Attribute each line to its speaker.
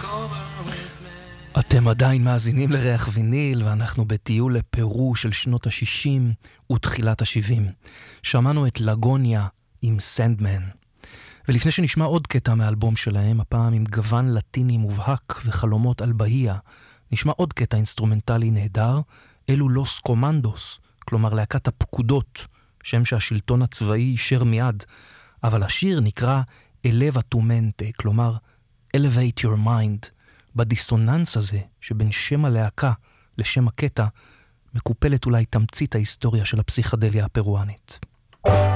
Speaker 1: אתם עדיין מאזינים לריח ויניל, ואנחנו בטיול לפרו של שנות ה-60 ותחילת ה-70. שמענו את לגוניה עם סנדמן. ולפני שנשמע עוד קטע מהאלבום שלהם, הפעם עם גוון לטיני מובהק וחלומות על בהיה, נשמע עוד קטע אינסטרומנטלי נהדר, אלו לוס קומנדוס, כלומר להקת הפקודות, שם שהשלטון הצבאי אישר מיד, אבל השיר נקרא אלבה טומנטה, כלומר elevate your mind. בדיסוננס הזה שבין שם הלהקה לשם הקטע מקופלת אולי תמצית ההיסטוריה של הפסיכדליה הפרואנית.